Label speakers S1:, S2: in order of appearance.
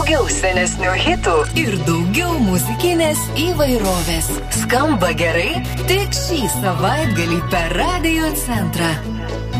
S1: daugiau senesnių hitų ir daugiau muzikinės įvairovės. Skamba gerai tik šį savaitgalį per Radio Centrą.